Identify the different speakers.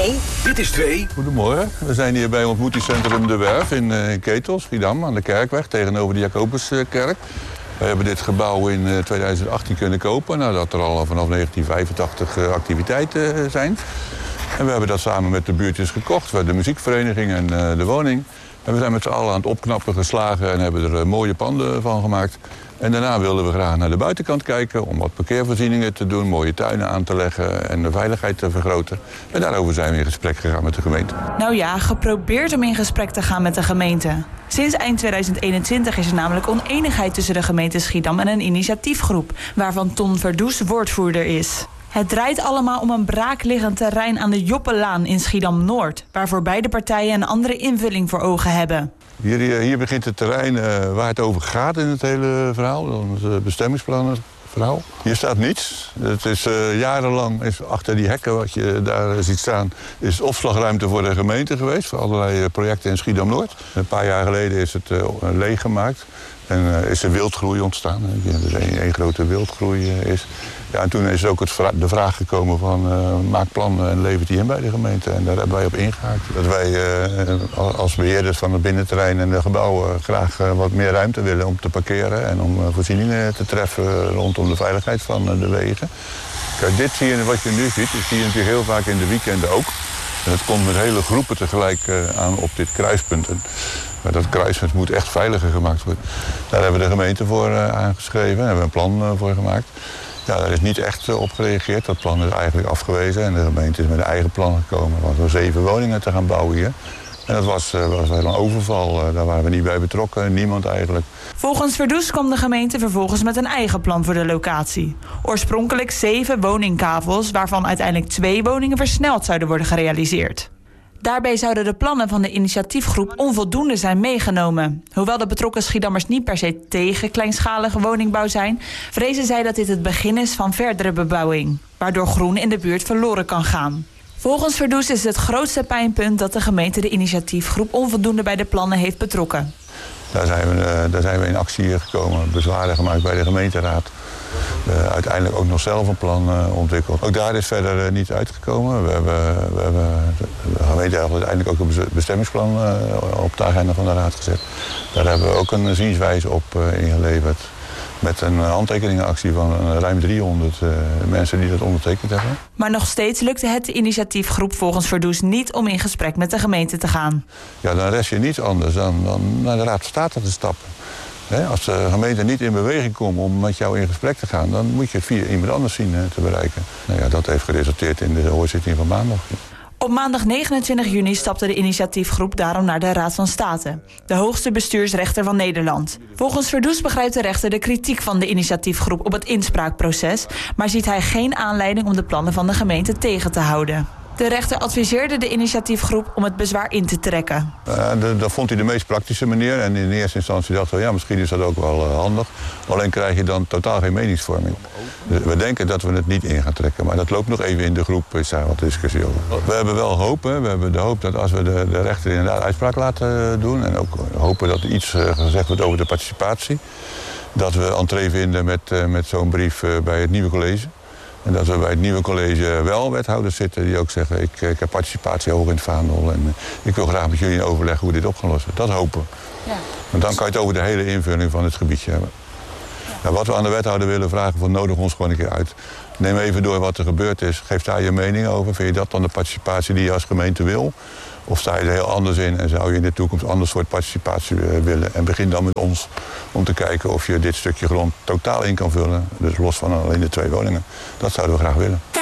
Speaker 1: 2. Dit is 2.
Speaker 2: Goedemorgen. We zijn hier bij ontmoetingscentrum De Werf in Ketel, Schiedam, aan de Kerkweg, tegenover de Jacobuskerk. We hebben dit gebouw in 2018 kunnen kopen, nadat er al vanaf 1985 activiteiten zijn. En we hebben dat samen met de buurtjes gekocht, de muziekvereniging en de woning. En we zijn met z'n allen aan het opknappen geslagen en hebben er mooie panden van gemaakt. En daarna wilden we graag naar de buitenkant kijken om wat parkeervoorzieningen te doen, mooie tuinen aan te leggen en de veiligheid te vergroten. En daarover zijn we in gesprek gegaan met de gemeente.
Speaker 3: Nou ja, geprobeerd om in gesprek te gaan met de gemeente. Sinds eind 2021 is er namelijk oneenigheid tussen de gemeente Schiedam en een initiatiefgroep, waarvan Ton Verdoes woordvoerder is. Het draait allemaal om een braakliggend terrein aan de Joppelaan in Schiedam-Noord, waarvoor beide partijen een andere invulling voor ogen hebben.
Speaker 2: Hier begint het terrein waar het over gaat in het hele verhaal, het bestemmingsplanverhaal. Hier staat niets. Het is jarenlang achter die hekken wat je daar ziet staan, is opslagruimte voor de gemeente geweest, voor allerlei projecten in Schiedam-Noord. Een paar jaar geleden is het leeggemaakt en is er wildgroei ontstaan. Dus één grote wildgroei is. Ja, en toen is ook de vraag gekomen van maak plannen en levert die in bij de gemeente. En daar hebben wij op ingehaakt. Dat wij als beheerders van het binnenterrein en de gebouwen graag wat meer ruimte willen om te parkeren en om voorzieningen te treffen rondom de veiligheid van de wegen. Kijk, dit zie je, wat je nu ziet, dat zie je natuurlijk heel vaak in de weekenden ook. En het komt met hele groepen tegelijk aan op dit kruispunt. Maar dat kruispunt moet echt veiliger gemaakt worden. Daar hebben we de gemeente voor aangeschreven en hebben we een plan voor gemaakt. Ja, daar is niet echt op gereageerd. Dat plan is eigenlijk afgewezen. En de gemeente is met een eigen plan gekomen om 7 woningen te gaan bouwen hier. En dat was wel een overval. Daar waren we niet bij betrokken. Niemand eigenlijk.
Speaker 3: Volgens Verdoes kwam de gemeente vervolgens met een eigen plan voor de locatie. Oorspronkelijk 7 woningkavels, waarvan uiteindelijk 2 woningen versneld zouden worden gerealiseerd. Daarbij zouden de plannen van de initiatiefgroep onvoldoende zijn meegenomen. Hoewel de betrokken Schiedammers niet per se tegen kleinschalige woningbouw zijn, vrezen zij dat dit het begin is van verdere bebouwing, waardoor groen in de buurt verloren kan gaan. Volgens Verdoes is het grootste pijnpunt dat de gemeente de initiatiefgroep onvoldoende bij de plannen heeft betrokken.
Speaker 2: Daar zijn we in actie gekomen, bezwaren gemaakt bij de gemeenteraad. Uiteindelijk ook nog zelf een plan ontwikkeld. Ook daar is verder niet uitgekomen. We hebben de gemeente uiteindelijk ook een bestemmingsplan op de agenda van de raad gezet. Daar hebben we ook een zienswijze op ingeleverd. Met een handtekeningenactie van ruim 300 mensen die dat ondertekend hebben.
Speaker 3: Maar nog steeds lukte het de initiatiefgroep volgens Verdoes niet om in gesprek met de gemeente te gaan.
Speaker 2: Ja, dan rest je niets anders dan naar de Raad van State te stappen. Als de gemeente niet in beweging komt om met jou in gesprek te gaan, dan moet je het via iemand anders zien te bereiken. Nou ja, dat heeft geresulteerd in de hoorzitting van maandag.
Speaker 3: Op maandag 29 juni stapte de initiatiefgroep daarom naar de Raad van State, de hoogste bestuursrechter van Nederland. Volgens Verdoes begrijpt de rechter de kritiek van de initiatiefgroep op het inspraakproces, maar ziet hij geen aanleiding om de plannen van de gemeente tegen te houden. De rechter adviseerde de initiatiefgroep om het bezwaar in te trekken.
Speaker 2: Dat vond hij de meest praktische manier. En in eerste instantie dachten we, ja, misschien is dat ook wel handig. Alleen krijg je dan totaal geen meningsvorming. Dus we denken dat we het niet in gaan trekken. Maar dat loopt nog even in de groep, is daar wat discussie over. We hebben wel hoop. Hè. We hebben de hoop dat als we de rechter inderdaad uitspraak laten doen, en ook hopen dat er iets gezegd wordt over de participatie, dat we entree vinden met zo'n brief bij het nieuwe college. En dat we bij het nieuwe college wel wethouders zitten die ook zeggen, ik heb participatie hoog in het vaandel en ik wil graag met jullie overleggen hoe dit op kan lossen. Dat hopen we. Ja. Want dan kan je het over de hele invulling van het gebiedje hebben. Ja. Nou, wat we aan de wethouder willen vragen, van nodig ons gewoon een keer uit. Neem even door wat er gebeurd is. Geef daar je mening over. Vind je dat dan de participatie die je als gemeente wil? Of sta je er heel anders in en zou je in de toekomst een ander soort participatie willen? En begin dan met ons om te kijken of je dit stukje grond totaal in kan vullen. Dus los van alleen de 2 woningen. Dat zouden we graag willen.